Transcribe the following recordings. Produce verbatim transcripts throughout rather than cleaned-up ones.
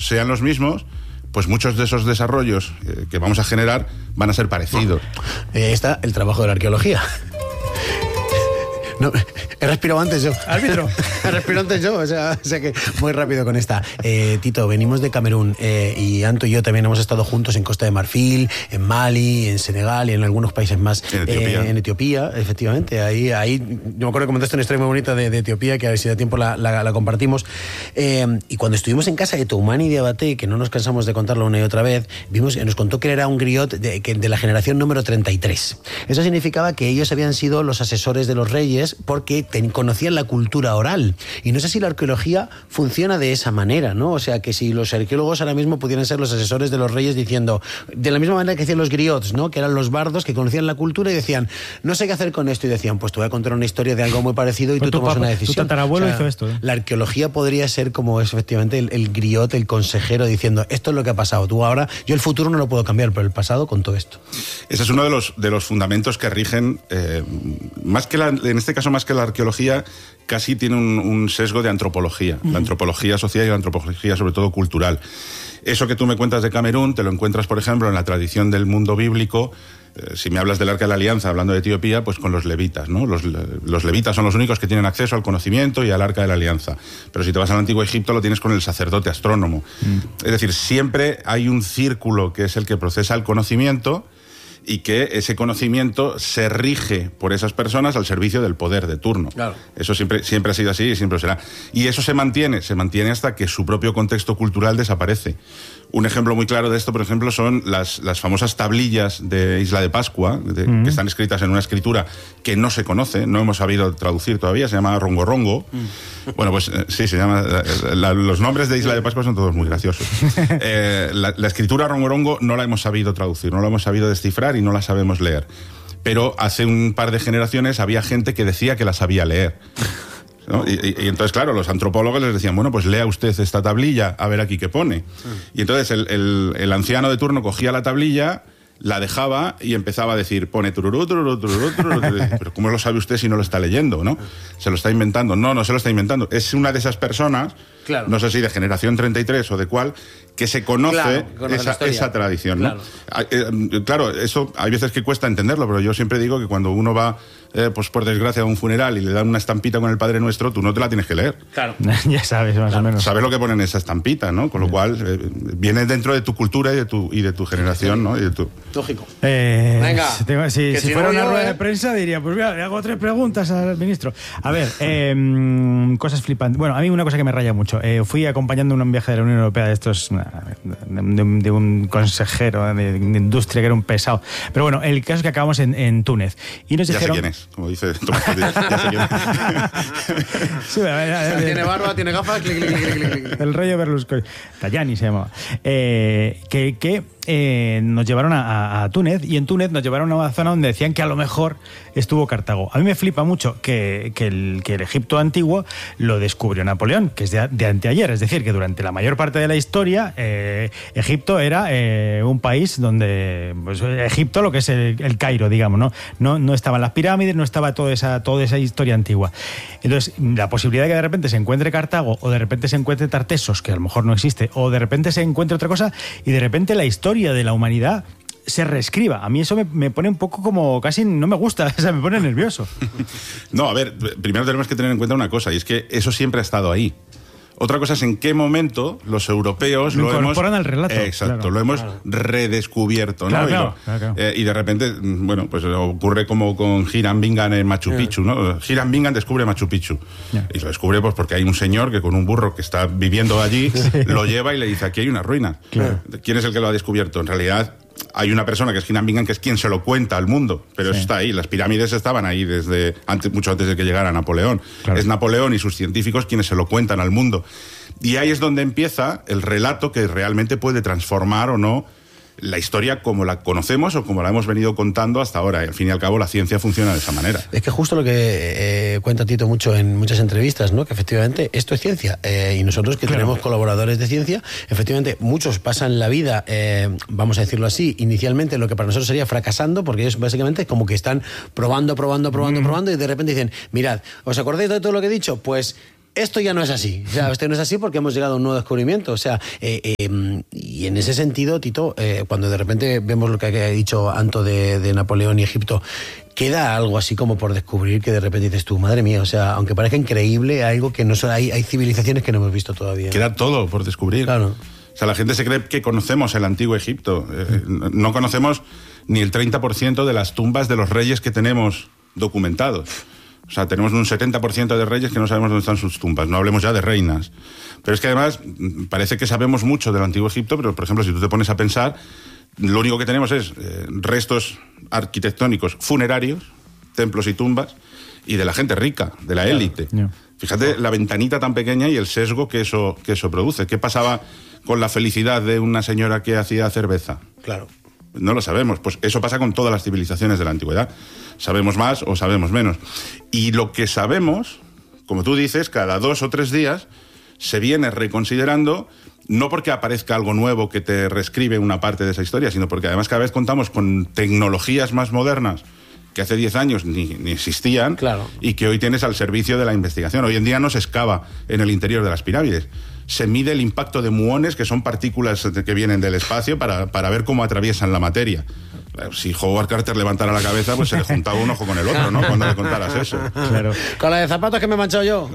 sean los mismos, pues muchos de esos desarrollos eh, que vamos a generar van a ser parecidos. Eh, está el trabajo de la arqueología. No, he respirado antes yo. Árbitro. He respirado antes yo, o sea, o sea que muy rápido con esta. Eh, Tito, venimos de Camerún eh, y Anto y yo también hemos estado juntos en Costa de Marfil, en Mali, en Senegal y en algunos países más. En Etiopía. Eh, en Etiopía, efectivamente. Ahí, ahí, yo me acuerdo que comentaste una historia muy bonita de, de Etiopía, que a ver si da tiempo la, la, la compartimos. Eh, y cuando estuvimos en casa de Toumani Diabaté, que no nos cansamos de contarlo una y otra vez, vimos, nos contó que era un griot de, que, de la generación número treinta y tres. Eso significaba que ellos habían sido los asesores de los reyes porque ten, conocían la cultura oral. Y no sé si la arqueología funciona de esa manera, ¿no? O sea, que si los arqueólogos ahora mismo pudieran ser los asesores de los reyes diciendo, de la misma manera que hacían los griots, ¿no? Que eran los bardos que conocían la cultura y decían, no sé qué hacer con esto. Y decían, pues te voy a contar una historia de algo muy parecido y pues tú tomas papá, una decisión. Tu tatarabuelo o sea, hizo esto. ¿eh? La arqueología podría ser como es, efectivamente el, el griot, el consejero, diciendo, esto es lo que ha pasado. Tú ahora, yo el futuro no lo puedo cambiar, pero el pasado con todo esto. Ese es uno de los, de los fundamentos que rigen, eh, más que la, en este caso más que la arqueología, casi tiene un, un sesgo de antropología, uh-huh. La antropología social y la antropología sobre todo cultural. Eso que tú me cuentas de Camerún, te lo encuentras, por ejemplo, en la tradición del mundo bíblico. Eh, si me hablas del Arca de la Alianza, hablando de Etiopía, pues con los levitas, ¿no? Los, los levitas son los únicos que tienen acceso al conocimiento y al Arca de la Alianza. Pero si te vas al Antiguo Egipto, lo tienes con el sacerdote astrónomo. Uh-huh. Es decir, siempre hay un círculo que es el que procesa el conocimiento y que ese conocimiento se rige por esas personas al servicio del poder de turno. Claro. Eso siempre, siempre ha sido así y siempre será. Y eso se mantiene, se mantiene hasta que su propio contexto cultural desaparece. Un ejemplo muy claro de esto, por ejemplo, son las, las famosas tablillas de Isla de Pascua, de, mm. que están escritas en una escritura que no se conoce, no hemos sabido traducir todavía, se llama Rongo Rongo. Mm. Bueno, pues eh, sí, se llama... La, la, los nombres de Isla de Pascua son todos muy graciosos. eh, la, la escritura Rongo Rongo no la hemos sabido traducir, no la hemos sabido descifrar y no la sabemos leer. Pero hace un par de generaciones había gente que decía que la sabía leer. ¿No? Y, y, y entonces, claro, los antropólogos les decían, bueno, pues lea usted esta tablilla, a ver aquí qué pone. Y entonces el, el, el anciano de turno cogía la tablilla, la dejaba y empezaba a decir, pone tururú, tururú, tururú, tururú. Pero ¿cómo lo sabe usted si no lo está leyendo, no? Se lo está inventando. No, no se lo está inventando. Es una de esas personas, claro. No sé si de generación treinta y tres o de cuál, que se conoce, claro, que conoce esa, esa tradición, ¿no? Claro. Eh, claro, eso hay veces que cuesta entenderlo, pero yo siempre digo que cuando uno va, eh, pues por desgracia, a un funeral y le dan una estampita con el Padre Nuestro, tú no te la tienes que leer. Claro. Ya sabes, más claro. o menos. Sabes lo que pone en esa estampita, ¿no? Con lo cual, eh, viene dentro de tu cultura y de tu, y de tu generación, ¿no? Y de tu... Lógico. Eh, Venga. Si, tengo, si, si, si fuera una yo, rueda eh. de prensa, diría, pues mira, le hago tres preguntas al ministro. A ver, eh, cosas flipantes. Bueno, a mí una cosa que me raya mucho. Eh, fui acompañando un viaje de la Unión Europea de estos... De, de, de un consejero de, de industria que era un pesado. Pero bueno, el caso es que acabamos en, en Túnez. Y nos ya dijeron... sé quién es, como dice Tomás. Ya sé quién es. Sí, a ver, a ver, tiene barba, tiene gafas, clic, clic, clic, clic, clic. El rollo Berlusconi. Tajani se llamaba. Eh, que... que Eh, nos llevaron a, a Túnez y en Túnez nos llevaron a una zona donde decían que a lo mejor estuvo Cartago. A mí me flipa mucho que, que, el, que el Egipto antiguo lo descubrió Napoleón, que es de, de anteayer, es decir, que durante la mayor parte de la historia eh, Egipto era eh, un país donde, pues, Egipto, lo que es el, el Cairo, digamos, ¿no? No, no estaban las pirámides, no estaba toda esa, toda esa historia antigua. Entonces, la posibilidad de que de repente se encuentre Cartago o de repente se encuentre Tartesos, que a lo mejor no existe, o de repente se encuentre otra cosa y de repente la historia de la humanidad se reescriba. A mí eso me, me pone un poco como casi no me gusta, o sea, me pone nervioso. No, a ver, primero tenemos que tener en cuenta una cosa, y es que eso siempre ha estado ahí. Otra cosa es en qué momento los europeos lo, lo incorporan hemos... al relato. Exacto, claro, lo hemos claro. redescubierto, claro, ¿no? Claro, y, lo, claro, claro. Eh, y de repente, bueno, pues ocurre como con Hiram Bingham en Machu Picchu, ¿no? Hiram Bingham descubre Machu Picchu. Yeah. Y lo descubre pues porque hay un señor que con un burro que está viviendo allí sí. lo lleva y le dice, aquí hay una ruina. Claro. ¿Quién es el que lo ha descubierto? En realidad... Hay una persona que es Hiram Bingham que es quien se lo cuenta al mundo, pero sí. eso está ahí. Las pirámides estaban ahí desde antes, mucho antes de que llegara Napoleón. Claro. Es Napoleón y sus científicos quienes se lo cuentan al mundo. Y ahí es donde empieza el relato que realmente puede transformar o no la historia como la conocemos o como la hemos venido contando hasta ahora. Y al fin y al cabo la ciencia funciona de esa manera. Es que justo lo que eh, cuenta Tito mucho en muchas entrevistas, ¿no? Que efectivamente esto es ciencia. Eh, y nosotros que claro. tenemos colaboradores de ciencia, efectivamente muchos pasan la vida, eh, vamos a decirlo así, inicialmente lo que para nosotros sería fracasando, porque ellos básicamente como que están probando, probando, probando, mm. probando y de repente dicen, mirad, ¿os acordáis de todo lo que he dicho? Pues... esto ya no es así. O sea, esto no es así porque hemos llegado a un nuevo descubrimiento. O sea, eh, eh, y en ese sentido, Tito, eh, cuando de repente vemos lo que ha dicho Anto de, de Napoleón y Egipto, queda algo así como por descubrir que de repente dices tú, madre mía, o sea, aunque parezca increíble, algo que no son, hay, hay civilizaciones que no hemos visto todavía. Queda todo por descubrir. Claro. O sea, la gente se cree que conocemos el antiguo Egipto. Eh, no conocemos ni el treinta por ciento de las tumbas de los reyes que tenemos documentados. O sea, tenemos un setenta por ciento de reyes que no sabemos dónde están sus tumbas. No hablemos ya de reinas. Pero es que además parece que sabemos mucho del antiguo Egipto, pero por ejemplo, si tú te pones a pensar, lo único que tenemos es eh, restos arquitectónicos funerarios, templos y tumbas, y de la gente rica, de la élite. Yeah. Fíjate la ventanita tan pequeña y el sesgo que eso, que eso produce. ¿Qué pasaba con la felicidad de una señora que hacía cerveza? Claro. No lo sabemos. Pues eso pasa con todas las civilizaciones de la antigüedad. Sabemos más o sabemos menos. Y lo que sabemos, como tú dices, cada dos o tres días se viene reconsiderando, no porque aparezca algo nuevo que te reescribe una parte de esa historia, sino porque además cada vez contamos con tecnologías más modernas que hace diez años ni, ni existían, claro, y que hoy tienes al servicio de la investigación. Hoy en día no se excava en el interior de las pirámides. Se mide el impacto de muones, que son partículas que vienen del espacio, para, para ver cómo atraviesan la materia. Si Howard Carter levantara la cabeza, pues se le juntaba un ojo con el otro, ¿no? Cuando le contaras eso. Claro. Con la de zapatos que me he manchado yo.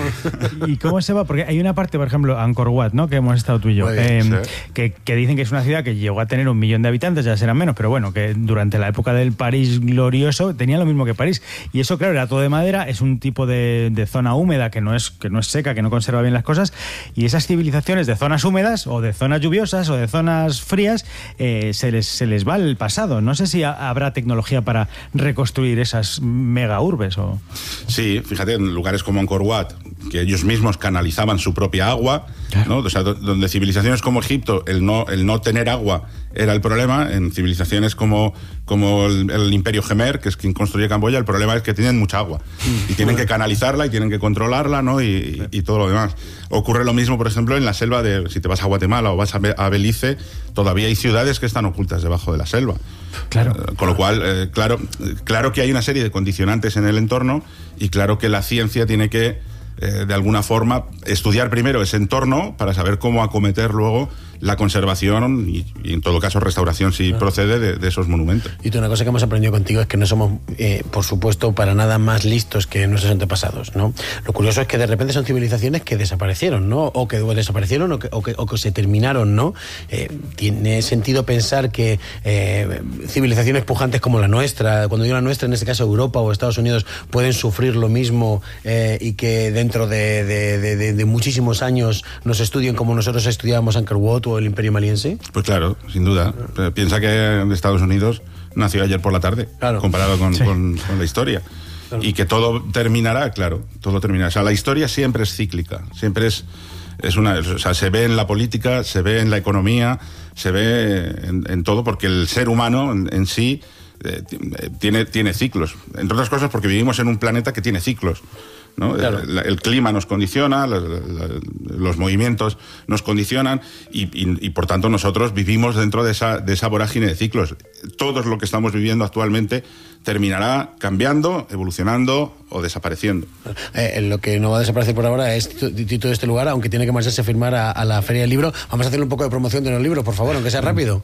¿Y cómo se va? Porque hay una parte, por ejemplo, Angkor Wat, ¿no? Que hemos estado tú y yo, bien, eh, sí. que, que dicen que es una ciudad que llegó a tener un millón de habitantes, ya serán menos, pero bueno, que durante la época del París glorioso tenía lo mismo que París. Y eso, claro, era todo de madera, es un tipo de, de zona húmeda que no es, que no es seca, que no conserva bien las cosas, y esas civilizaciones de zonas húmedas, o de zonas lluviosas, o de zonas frías, eh, se les, se les va el pasado. No sé si ha, habrá tecnología para reconstruir esas mega urbes o... Sí, fíjate, en lugares como Angkor Wat, que ellos mismos canalizaban su propia agua, claro, ¿no? O sea, donde civilizaciones como Egipto, el no, el no tener agua era el problema, en civilizaciones como, como el, el Imperio Gemer, que es quien construye Camboya, el problema es que tienen mucha agua y tienen que canalizarla y tienen que controlarla, ¿no? Y, y, y todo lo demás. Ocurre lo mismo, por ejemplo, en la selva de, si te vas a Guatemala o vas a, a Belice, todavía hay ciudades que están ocultas debajo de la selva. Claro. Eh, con lo cual, eh, claro, claro que hay una serie de condicionantes en el entorno y claro que la ciencia tiene que, eh, de alguna forma, estudiar primero ese entorno para saber cómo acometer luego la conservación y, y en todo caso restauración, si claro, procede, de, de esos monumentos. Y tú, una cosa que hemos aprendido contigo es que no somos, eh, por supuesto, para nada más listos que nuestros antepasados, ¿no? Lo curioso es que de repente son civilizaciones que desaparecieron, ¿no? O que desaparecieron o que, o que, o que se terminaron, ¿no? Eh, tiene sentido pensar que eh, civilizaciones pujantes como la nuestra, cuando digo la nuestra, en este caso Europa o Estados Unidos, pueden sufrir lo mismo eh, y que dentro de, de, de, de, de muchísimos años nos estudien como nosotros estudiábamos Angkor Wat o el Imperio Maliense. Pues claro, sin duda. Piensa que Estados Unidos nació ayer por la tarde, claro, comparado con, sí, con, con la historia. Claro. Y que todo terminará, claro, todo terminará. O sea, la historia siempre es cíclica, siempre es, es una... O sea, se ve en la política, se ve en la economía, se ve en, en todo, porque el ser humano en, en sí eh, tiene, tiene ciclos. Entre otras cosas porque vivimos en un planeta que tiene ciclos, ¿no? Claro. El, el clima nos condiciona, los, los movimientos nos condicionan y, y, y por tanto nosotros vivimos dentro de esa, de esa vorágine de ciclos. Todo lo que estamos viviendo actualmente terminará cambiando, evolucionando o desapareciendo. Eh, lo que no va a desaparecer por ahora es Tito de este lugar, aunque tiene que marcharse a firmar a, a la Feria del Libro. Vamos a hacerle un poco de promoción de los libros, por favor, aunque sea rápido.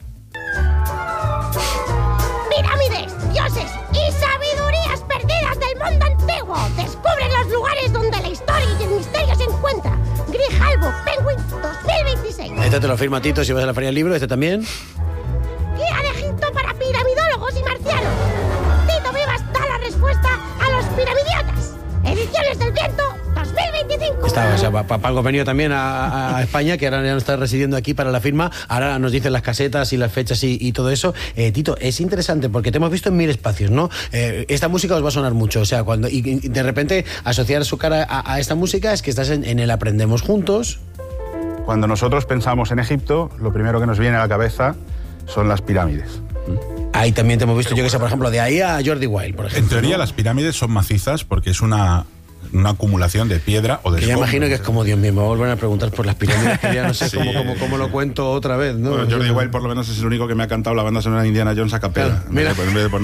Pirámides, dioses y sabidurías perdidas del mundo antiguo. Descubre los lugares donde la historia y el misterio se encuentran. Grijalbo Penguin dos mil veintiséis. Este te lo firma Tito si vas a la Feria del Libro, este también. Guía de Egipto para piramidólogos y marcianos. Tito Vivas da la respuesta a los piramidiotas. Ediciones del Viento dos mil veinticinco. Está, o sea, para pa algo venido también a, a España, que ahora ya no está residiendo aquí para la firma. Ahora nos dicen las casetas y las fechas y, y todo eso. Eh, Tito, es interesante porque te hemos visto en mil espacios, ¿no? Eh, esta música os va a sonar mucho, o sea, cuando y, y de repente asociar su cara a, a esta música es que estás en, en el Aprendemos Juntos. Cuando nosotros pensamos en Egipto, lo primero que nos viene a la cabeza son las pirámides. Ahí también te hemos visto, yo que sé, por ejemplo, de ahí a Jordi Wild, por ejemplo. En teoría, ¿no? Las pirámides son macizas porque es una una acumulación de piedra o de que ya escombros. imagino que es como, Dios mío, me vuelven a preguntar por las pirámides, que ya no sé Sí. cómo, cómo, cómo lo cuento otra vez, ¿no? Bueno, Jordi Wild por lo menos es el único que me ha cantado la banda sonora de Indiana Jones a capela, Claro, mira. en vez de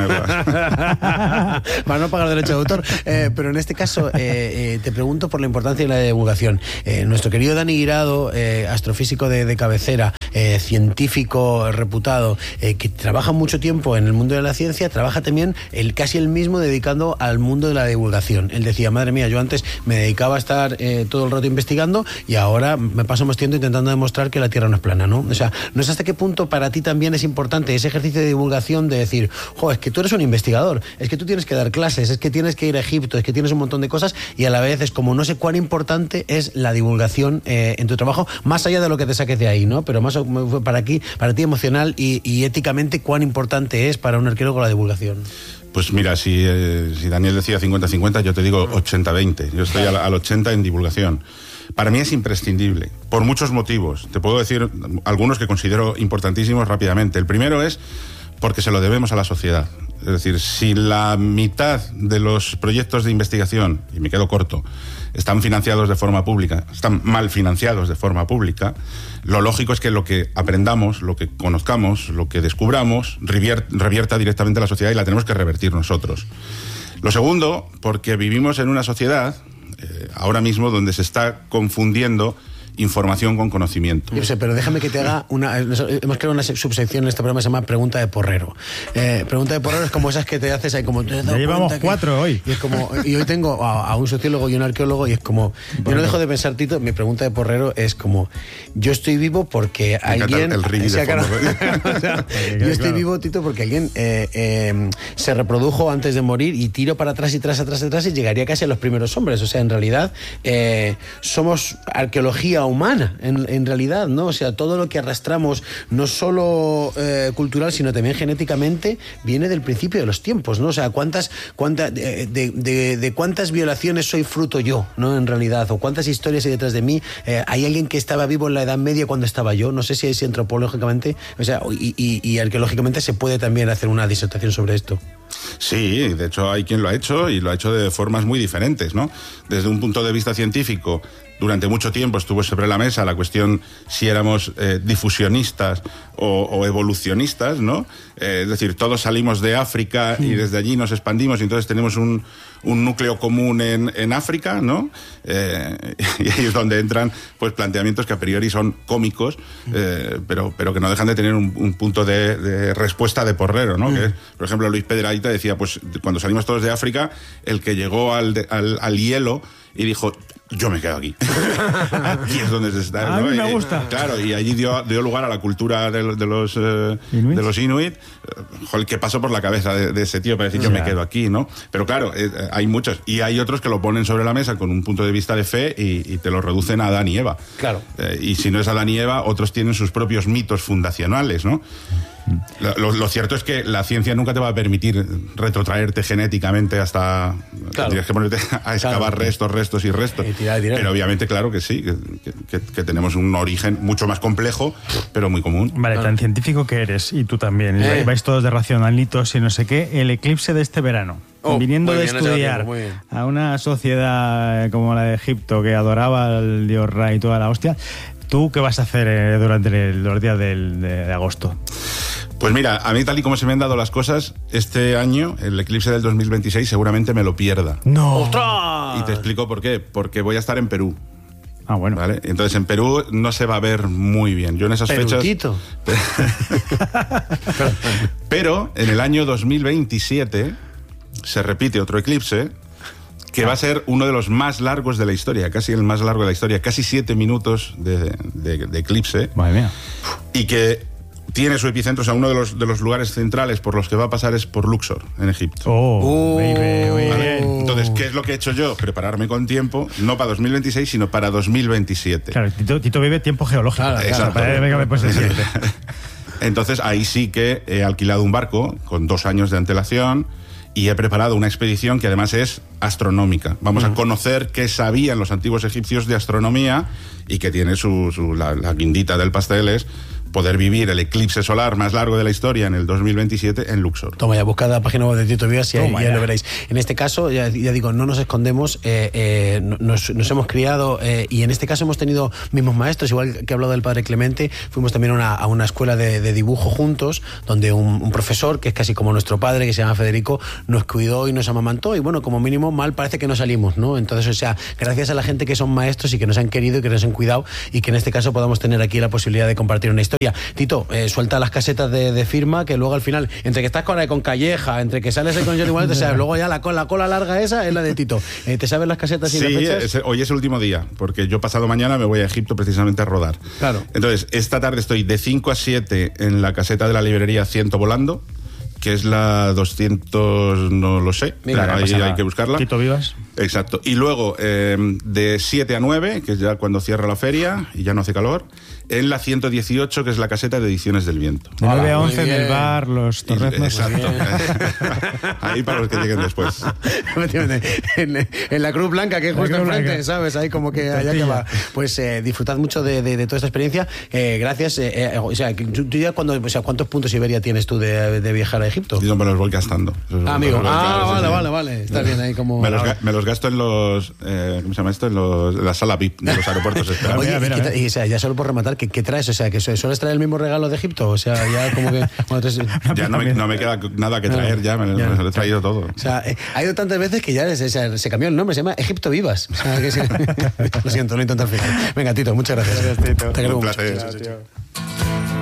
ponerla. Para no pagar derecho de autor. Eh, pero en este caso, eh, eh, te pregunto por la importancia de la divulgación. Eh, nuestro querido Dani Guirado, eh, astrofísico de, de cabecera, eh, científico reputado, eh, que trabaja mucho tiempo en el mundo de la ciencia, trabaja también el, casi el mismo dedicando al mundo de la divulgación. Él decía, madre mía, yo antes me dedicaba a estar eh, todo el rato investigando y ahora me paso más tiempo intentando demostrar que la Tierra no es plana, ¿no? O sea, no sé hasta qué punto para ti también es importante ese ejercicio de divulgación de decir, jo, es que tú eres un investigador, es que tú tienes que dar clases, es que tienes que ir a Egipto, es que tienes un montón de cosas y a la vez es como no sé cuán importante es la divulgación eh, en tu trabajo, más allá de lo que te saques de ahí, ¿no? Pero más para aquí, para ti emocional y, y éticamente, cuán importante es para un arqueólogo la divulgación. Pues mira, si, eh, si Daniel decía cincuenta cincuenta, yo te digo ochenta veinte. Yo estoy al, al ochenta en divulgación. Para mí es imprescindible, por muchos motivos. Te puedo decir algunos que considero importantísimos rápidamente. El primero es porque se lo debemos a la sociedad. Es decir, si la mitad de los proyectos de investigación, y me quedo corto, están financiados de forma pública, están mal financiados de forma pública, lo lógico es que lo que aprendamos, lo que conozcamos, lo que descubramos, revier- revierta directamente a la sociedad y la tenemos que revertir nosotros. Lo segundo, porque vivimos en una sociedad, eh, ahora mismo, donde se está confundiendo información con conocimiento. Yo sé, pero déjame que te haga una... Hemos creado una subsección en este programa que se llama Pregunta de Porrero. Eh, pregunta de Porrero es como esas que te haces ahí como... ¿te has dado Ya llevamos cuenta que-? cuatro hoy. Y es como... Y hoy tengo a, a un sociólogo y un arqueólogo y es como... Yo no dejo de pensar, Tito, mi pregunta de Porrero es como... Yo estoy vivo porque encanta alguien... el ring de o sea, fondo, claro, o sea, yo estoy claro. vivo, Tito, porque alguien eh, eh, se reprodujo antes de morir y tiro para atrás y tras, atrás, atrás y llegaría casi a los primeros hombres. O sea, en realidad eh, somos arqueología humana, en, en realidad, ¿no? O sea, todo lo que arrastramos, no solo eh, cultural, sino también genéticamente, viene del principio de los tiempos, ¿no? O sea, cuántas, cuánta, de, de, de, de cuántas violaciones soy fruto yo, ¿no? En realidad, o cuántas historias hay detrás de mí. Eh, hay alguien que estaba vivo en la Edad Media cuando estaba yo, no sé si, si antropológicamente, o sea, y, y, y arqueológicamente se puede también hacer una disertación sobre esto. Sí, de hecho hay quien lo ha hecho y lo ha hecho de formas muy diferentes, ¿no? Desde un punto de vista científico, durante mucho tiempo estuvo sobre la mesa la cuestión si éramos eh, difusionistas o, o evolucionistas, ¿no? Eh, es decir, todos salimos de África y desde allí nos expandimos y entonces tenemos un, un núcleo común en, en África, ¿no? Eh, y ahí es donde entran pues planteamientos que a priori son cómicos, eh, pero, pero que no dejan de tener un, un punto de, de respuesta de Porrero, ¿no? Mm. Que es, por ejemplo, Luis Pedrahita decía, pues cuando salimos todos de África, el que llegó al, de, al, al hielo y dijo, yo me quedo aquí. Aquí es donde se está. A ¿no? mí me y, gusta. Claro, y allí dio, dio lugar a la cultura de, de los eh, de los inuit. Joder, ¿qué pasó por la cabeza de, de ese tío para decir, yo me quedo aquí, ¿no? Pero claro, eh, hay muchos. Y hay otros que lo ponen sobre la mesa con un punto de vista de fe y, y te lo reducen a Adán y Eva. Claro. Eh, y si no es Adán y Eva, otros tienen sus propios mitos fundacionales, ¿no? Lo, lo cierto es que la ciencia nunca te va a permitir retrotraerte genéticamente hasta... Claro. Tienes que ponerte a excavar Claro. restos, restos y restos. Y tirar, tirar. Pero obviamente, claro que sí, que, que, que tenemos un origen mucho más complejo, pero muy común. Vale, tan científico que eres, y tú también, Eh. vais todos de racionalitos y no sé qué, el eclipse de este verano. Oh, viniendo muy de bien, ese estudiar tiempo, muy bien. a una sociedad como la de Egipto que adoraba al dios Ra y toda la hostia, ¿tú qué vas a hacer eh, durante el- los días del- de, de agosto? Pues mira, a mí tal y como se me han dado las cosas, este año, el eclipse del dos mil veintiséis, seguramente me lo pierda. ¡No! ¡Ostras! Y te explico por qué. Porque voy a estar en Perú. Ah, bueno. ¿Vale? Entonces en Perú no se va a ver muy bien. Yo en esas Perutito. fechas... Pero en el año dos mil veintisiete se repite otro eclipse que va a ser uno de los más largos de la historia, casi el más largo de la historia, casi siete minutos de, de- de eclipse, Madre mía. y que tiene su epicentro, o sea, uno de los, de los lugares centrales por los que va a pasar es por Luxor, en Egipto. Oh, Oh. baby, muy ¿Vale? bien. Entonces, ¿qué es lo que he hecho yo? Prepararme con tiempo, no para dos mil veintiséis, sino para dos mil veintisiete. Claro, Tito, Tito vive tiempo geológico. Claro, claro. Exacto. Para- venga, pues, el siguiente. Entonces, ahí sí que he alquilado un barco con dos años de antelación y he preparado una expedición que además es astronómica. Vamos a conocer qué sabían los antiguos egipcios de astronomía y que tiene su, su- la, la guindita del pastel es poder vivir el eclipse solar más largo de la historia en el dos mil veintisiete en Luxor. Toma ya, buscad la página web de Tito Vivas y ahí ya, ya. lo veréis. En este caso, ya, ya digo, no nos escondemos, eh, eh, nos, nos hemos criado eh, y en este caso hemos tenido mismos maestros, igual que he hablado del padre Clemente, fuimos también a una, a una escuela de, de dibujo juntos, donde un, un profesor, que es casi como nuestro padre, que se llama Federico, nos cuidó y nos amamantó y bueno, como mínimo mal parece que no salimos, ¿no? Entonces, o sea, gracias a la gente que son maestros y que nos han querido y que nos han cuidado y que en este caso podamos tener aquí la posibilidad de compartir una historia. Tito, eh, suelta las casetas de, de firma, que luego al final, entre que estás con, con Calleja, entre que sales ahí con Johnny Wallet, o sea, luego ya la, la cola larga esa es la de Tito. Eh, ¿Te sabes las casetas y sí, las fechas? Es, hoy es el último día, porque yo pasado mañana me voy a Egipto precisamente a rodar. Claro. Entonces, esta tarde estoy de cinco a siete en la caseta de la librería Ciento Volando, que es la doscientos, no lo sé, Mira, ahí pasa hay que buscarla. Tito Vivas. Exacto. Y luego, eh, de siete a nueve, que es ya cuando cierra la feria y ya no hace calor, en la ciento dieciocho, que es la caseta de Ediciones del Viento. De nueve a muy once en el bien. bar, los torreznos. Exacto. Ahí para los que lleguen después. en, en la Cruz Blanca, que es La justo Cruz enfrente, Blanca. ¿sabes? Ahí como que allá que va. Pues eh, disfrutad mucho de, de, de toda esta experiencia. Eh, gracias. Eh, eh, o sea, tú tú ya cuando, o sea, ¿cuántos puntos Iberia tienes tú de, de viajar a Egipto? Yo me los voy gastando. Ah, amigo. Los- Ah, sí, vale, sí. vale, vale. Estás bien ahí como... Me los, ga- me los gasto en los. Eh, ¿Cómo se llama esto? En, los, en la sala V I P de los aeropuertos. espera. Oye, A ver, a y, ver. qué tra- y, o sea, ya solo por rematar, ¿qué, qué traes? O sea, que su- sueles traer el mismo regalo de Egipto. O sea, ya como que... Bueno, entonces, Ya no me, no me queda nada que traer, ya me, lo- Ya. me lo he traído todo. o sea, eh, ha ido tantas veces que ya se, se- se cambió el nombre, se llama Egipto Vivas. O sea, que se- Lo siento, no intento fijar. Venga, Tito, muchas gracias. Gracias, Tito. Te quiero Un mucho. placer. Chao, chao.